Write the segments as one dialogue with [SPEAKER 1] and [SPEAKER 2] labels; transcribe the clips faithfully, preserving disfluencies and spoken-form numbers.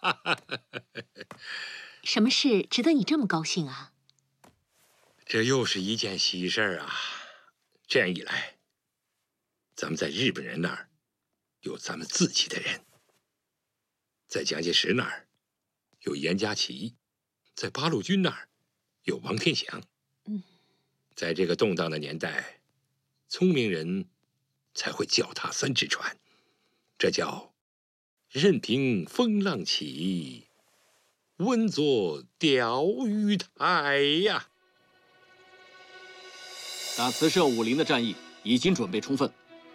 [SPEAKER 1] 什么事值得你这么高兴啊？
[SPEAKER 2] 这又是一件喜事儿啊！这样一来，咱们在日本人那儿有咱们自己的人，在蒋介石那儿有严家琪，在八路军那儿有王天祥。
[SPEAKER 1] 嗯，
[SPEAKER 2] 在这个动荡的年代，聪明人才会脚踏三只船，这叫任凭风浪起，稳坐钓鱼台呀。
[SPEAKER 3] 打磁射武林的战役已经准备充分，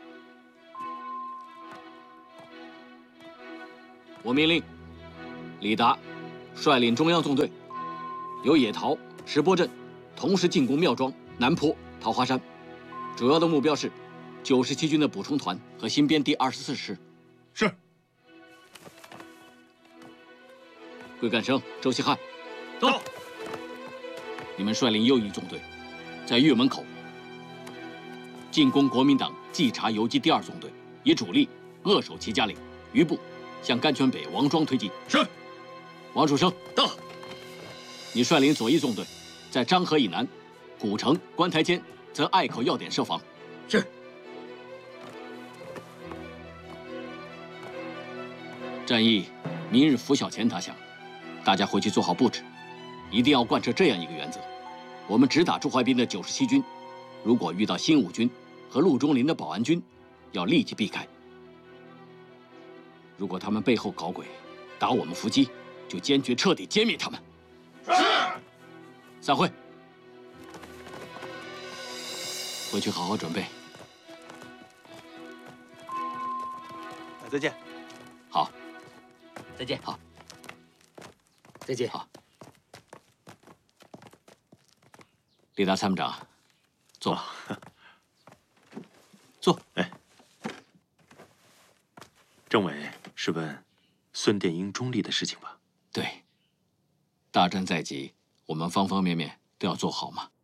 [SPEAKER 3] 我命令李达率领中央纵队，由野桃、石波镇同时进攻庙庄、南坡、桃花山，主要的目标是九十七军的补充团和新编第二十四师。
[SPEAKER 4] 是。
[SPEAKER 3] 桂干生、周希汉，
[SPEAKER 4] 到。
[SPEAKER 3] 你们率领右翼纵队，在岳门口进攻国民党稽查游击第二纵队，以主力扼守齐家岭，余部向甘泉北王庄推进。
[SPEAKER 4] 是。
[SPEAKER 3] 王楚生，
[SPEAKER 4] 到。
[SPEAKER 3] 你率领左翼纵队，在漳河以南，古城、观台间则隘口要点设防。
[SPEAKER 4] 是。
[SPEAKER 3] 战役明日拂晓前打响，大家回去做好布置，一定要贯彻这样一个原则：我们只打朱怀彬的九十七军，如果遇到新五军和陆中林的保安军，要立即避开。如果他们背后搞鬼，打我们伏击，就坚决彻底歼灭他们。
[SPEAKER 4] 是。
[SPEAKER 3] 散会。回去好好准备。
[SPEAKER 5] 再见。
[SPEAKER 3] 好。
[SPEAKER 5] 再见。
[SPEAKER 3] 好。
[SPEAKER 5] 再见。
[SPEAKER 3] 好。李达参谋长，坐。
[SPEAKER 5] 哦、
[SPEAKER 3] 坐。
[SPEAKER 5] 哎，政委是问孙殿英中立的事情吧？
[SPEAKER 3] 对。大战在即，我们方方面面都要做好嘛。